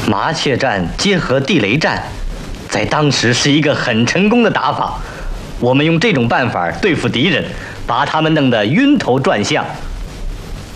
麻雀战结合地雷战，在当时是一个很成功的打法。我们用这种办法对付敌人，把他们弄得晕头转向，